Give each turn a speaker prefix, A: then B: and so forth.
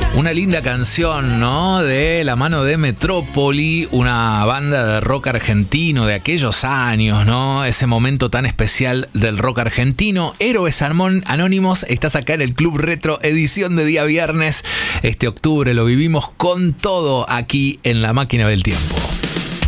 A: Una linda canción, ¿no? De la mano de Metrópoli, una banda de rock argentino de aquellos años, ¿no? Ese momento tan especial del rock argentino. Héroes Anónimos, estás acá en el Club Retro, edición de día viernes. Este octubre lo vivimos con todo aquí en La Máquina del Tiempo.